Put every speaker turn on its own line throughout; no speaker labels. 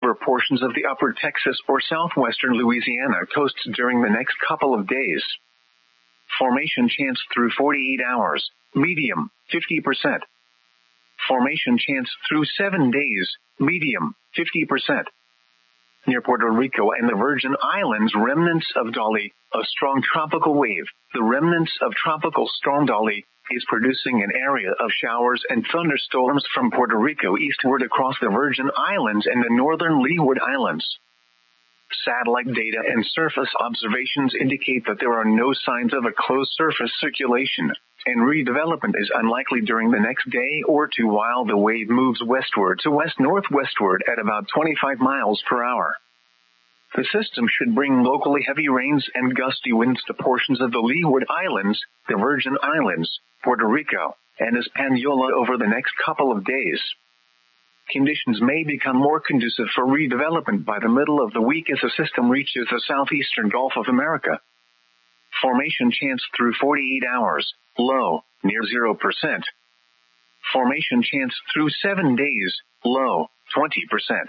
over portions of the upper Texas or southwestern Louisiana coasts during the next couple of days. Formation chance through 48 hours, medium, 50%. Formation chance through 7 days, medium, 50%. Near Puerto Rico and the Virgin Islands, remnants of Dolly, a strong tropical wave. The remnants of Tropical Storm Dolly is producing an area of showers and thunderstorms from Puerto Rico eastward across the Virgin Islands and the northern Leeward Islands. Satellite data and surface observations indicate that there are no signs of a closed surface circulation, and redevelopment is unlikely during the next day or two while the wave moves westward to west-northwestward at about 25 miles per hour. The system should bring locally heavy rains and gusty winds to portions of the Leeward Islands, the Virgin Islands, Puerto Rico, and Hispaniola over the next couple of days. Conditions may become more conducive for redevelopment by the middle of the week as the system reaches the southeastern Gulf of America. Formation chance through 48 hours, low, near 0%. Formation chance through 7 days, low, 20%.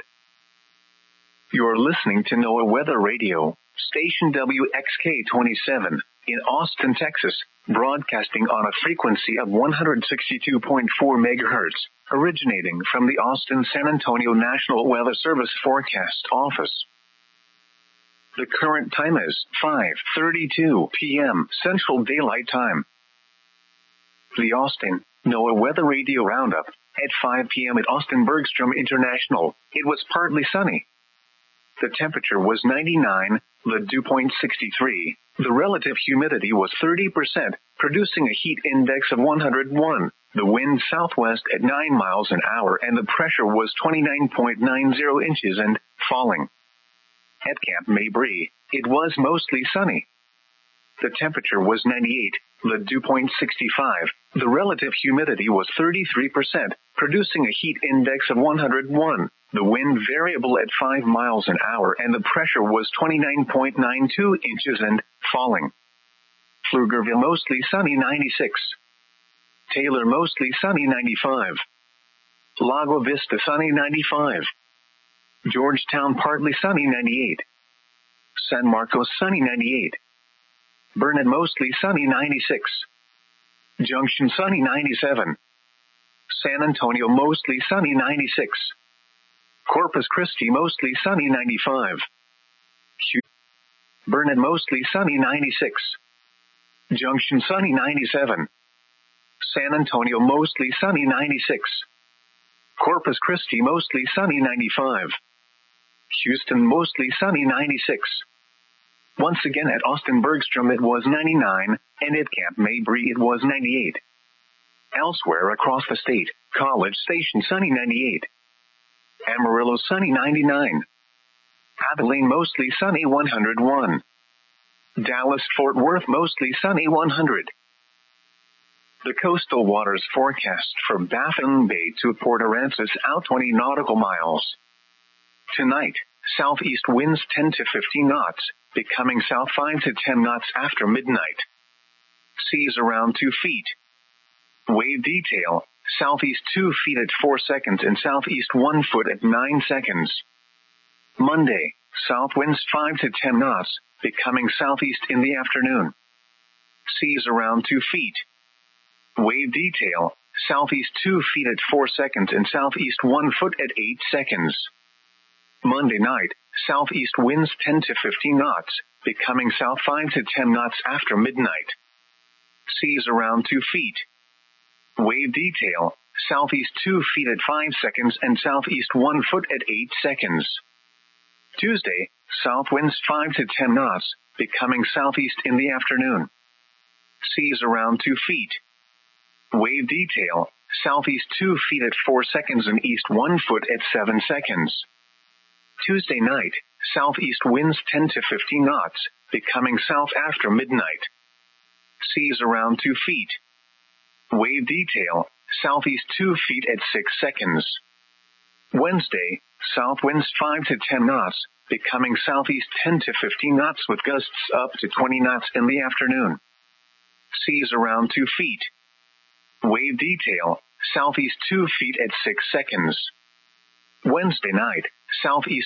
You're listening to NOAA Weather Radio, station WXK-27, in Austin, Texas, broadcasting on a frequency of 162.4 MHz, originating from the Austin-San Antonio National Weather Service Forecast Office. The current time is 5:32 p.m. Central Daylight Time. The Austin NOAA Weather Radio Roundup. At 5 p.m. at Austin Bergstrom International, it was partly sunny. The temperature was 99, the dew point 63. The relative humidity was 30%, producing a heat index of 101. The wind southwest at 9 miles an hour and the pressure was 29.90 inches and falling. At Camp Mabry, it was mostly sunny. The temperature was 98, the dew point 65. The relative humidity was 33%, producing a heat index of 101. The wind variable at 5 miles an hour and the pressure was 29.92 inches and falling. Pflugerville mostly sunny 96. Taylor mostly sunny 95. Lago Vista sunny 95. Georgetown partly sunny 98. San Marcos sunny 98. Burnet mostly sunny 96. Junction sunny 97. San Antonio mostly sunny 96. Corpus Christi mostly sunny 95. Burnet mostly sunny 96. Junction sunny 97. San Antonio mostly sunny 96. Corpus Christi mostly sunny 95. Houston mostly sunny 96. Once again at Austin Bergstrom it was 99, and at Camp Mabry it was 98. Elsewhere across the state, College Station sunny 98. Amarillo sunny 99. Abilene mostly sunny 101. Dallas-Fort Worth mostly sunny 100. The coastal waters forecast for Baffin Bay to Port Aransas out 20 nautical miles. Tonight, southeast winds 10 to 15 knots, becoming south 5 to 10 knots after midnight. Seas around 2 feet. Wave detail, southeast 2 feet at 4 seconds and southeast 1 foot at 9 seconds. Monday, south winds 5 to 10 knots, becoming southeast in the afternoon. Seas around 2 feet. Wave detail, southeast 2 feet at 4 seconds and southeast 1 foot at 8 seconds. Monday night, southeast winds 10 to 15 knots, becoming south 5 to 10 knots after midnight. Seas around 2 feet. Wave detail, southeast 2 feet at 5 seconds and southeast 1 foot at 8 seconds. Tuesday, south winds 5 to 10 knots, becoming southeast in the afternoon. Seas around 2 feet. Wave detail, southeast 2 feet at 4 seconds and east 1 foot at 7 seconds. Tuesday night, southeast winds 10 to 15 knots, becoming south after midnight. Seas around 2 feet. Wave detail, southeast 2 feet at 6 seconds. Wednesday, south winds 5 to 10 knots, becoming southeast 10 to 15 knots with gusts up to 20 knots in the afternoon. Seas around 2 feet. Wave detail, southeast 2 feet at 6 seconds. Wednesday night, southeast